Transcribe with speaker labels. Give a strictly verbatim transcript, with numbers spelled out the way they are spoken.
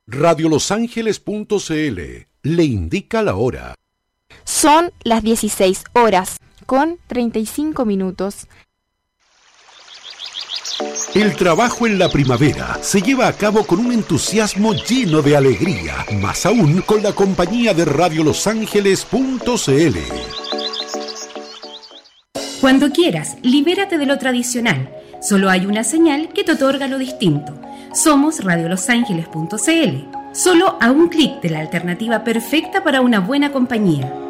Speaker 1: radio los ángeles punto c l le indica la hora.
Speaker 2: Son las dieciséis horas con treinta y cinco minutos.
Speaker 1: El trabajo en la primavera se lleva a cabo con un entusiasmo lleno de alegría, más aún con la compañía de radio los ángeles punto c l.
Speaker 3: Cuando quieras, libérate de lo tradicional. Solo hay una señal que te otorga lo distinto. Somos radio los ángeles punto c l. Solo a un clic de la alternativa perfecta para una buena compañía.